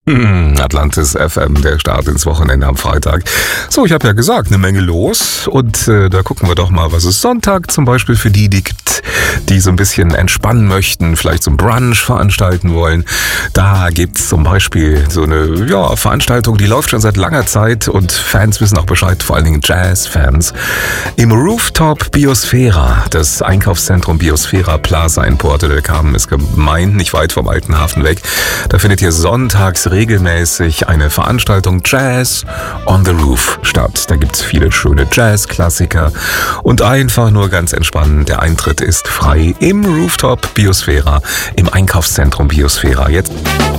Atlantis FM, der Start ins Wochenende am Freitag. So, ich habe ja gesagt, eine Menge los und da gucken wir doch mal, was es Sonntag zum Beispiel für die gibt, die so ein bisschen entspannen möchten, vielleicht so ein Brunch veranstalten wollen. Da gibt's zum Beispiel so eine Veranstaltung, die läuft schon seit langer Zeit und Fans wissen auch Bescheid, vor allen Dingen Jazz-Fans. Im Rooftop Biosphära, das Einkaufszentrum Biosphära Plaza in Porto del Carmen ist gemeint, nicht weit vom Alten Hafen weg. Da findet hier sonntags regelmäßig eine Veranstaltung Jazz on the Roof statt. Da gibt's viele schöne Jazz-Klassiker und einfach nur ganz entspannend. Der Eintritt ist frei im Rooftop Biosphära, im Einkaufszentrum Biosphära. Jetzt